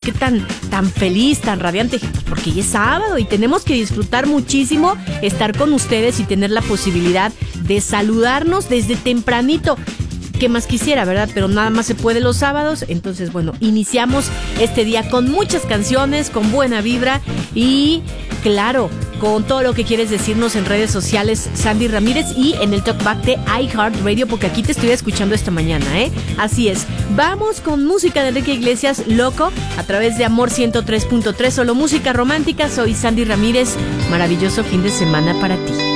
qué tan feliz, tan radiante? Pues porque ya es sábado y tenemos que disfrutar muchísimo estar con ustedes y tener la posibilidad de saludarnos desde tempranito. ¿Qué más quisiera, verdad? Pero nada más se puede los sábados. Entonces, bueno, iniciamos este día con muchas canciones, con buena vibra y, claro, con todo lo que quieres decirnos en redes sociales, Sandy Ramírez, y en el Talkback de iHeartRadio, porque aquí te estoy escuchando esta mañana, ¿eh? Así es. Vamos con música de Enrique Iglesias, Loco, a través de Amor 103.3, solo música romántica. Soy Sandy Ramírez. Maravilloso fin de semana para ti.